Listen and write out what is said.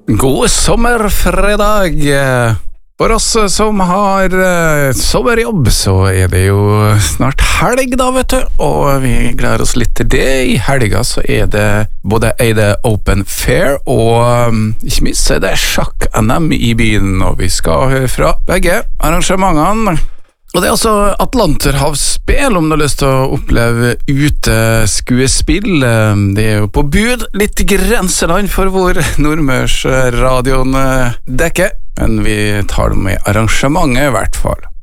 God sommerfredag. For oss som har sommerjobb, så er det jo snart helg da, vet du, og vi gleder oss litt til det. I helga så er det både Open Fair, og ikke minst så er det sjakk-NM i byen, og vi skal høre fra begge arrangementene. Og det er altså Atlanterhavsspill, om du har lyst til å oppleve uteskuespill. Det er jo på bud, litt grenseland for hvor Nordmørsradioen dekker, men vi tar det med arrangementet i hvert fall.